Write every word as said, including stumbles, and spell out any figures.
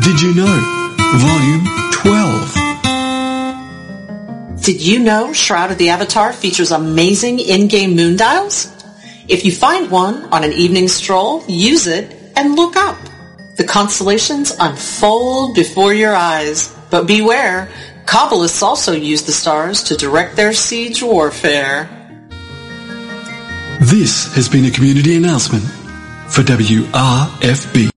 Did you know? Volume twelve. Did you know Shroud of the Avatar features amazing in-game moon dials? If you find one on an evening stroll, use it and look up. The constellations unfold before your eyes. But beware, Kabbalists also use the stars to direct their siege warfare. This has been a community announcement for W R F B.